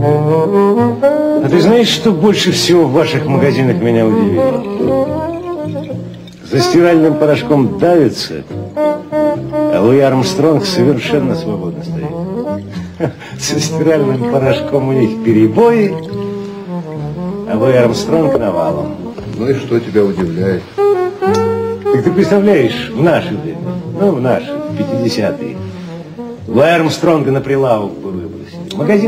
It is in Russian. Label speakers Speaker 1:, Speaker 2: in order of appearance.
Speaker 1: А ты знаешь, что больше всего в ваших магазинах меня удивило? За стиральным порошком давится, а Луи Армстронг совершенно свободно стоит. Со стиральным порошком у них перебои, а Луи Армстронг навалом.
Speaker 2: Ну и что тебя удивляет?
Speaker 1: Так ты представляешь, в наше время, в 50-е, Луи Армстронга на прилавок бы выбросили. Магазин